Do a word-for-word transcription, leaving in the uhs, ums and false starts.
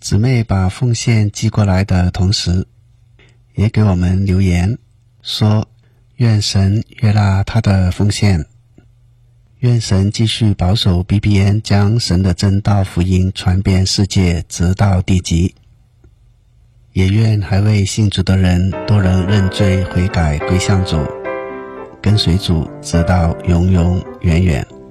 姊妹把奉献寄过来的同时，也给我们留言说，愿神悦纳她的奉献，愿神继续保守 B B N 将神的真道福音传遍世界，直到地极。也愿还未信主的人都能认罪悔改归向主，跟随主直到永永远远。